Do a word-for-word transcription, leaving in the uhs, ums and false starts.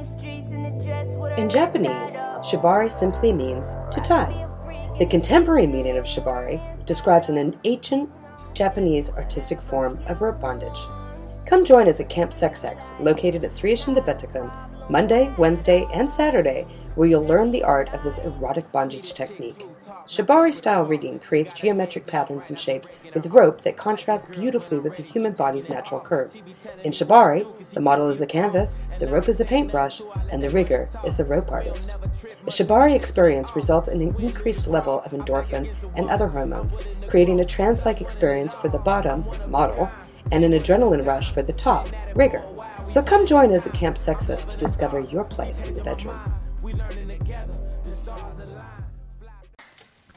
In Japanese, shibari simply means to tie. The contemporary meaning of shibari describes an ancient Japanese artistic form of rope bondage. Come join us at Camp Sex X, located at three Ishindabetakun, Monday, Wednesday, and Saturday, where you'll learn the art of this erotic bondage technique. Shibari-style rigging creates geometric patterns and shapes with rope that contrasts beautifully with the human body's natural curves. In shibari, the model is the canvas, the rope is the paintbrush, and the rigger is the rope artist. A shibari experience results in an increased level of endorphins and other hormones, creating a trance-like experience for the bottom, model, and an adrenaline rush for the top, rigger. So come join us at Camp Sexist to discover your place in the bedroom.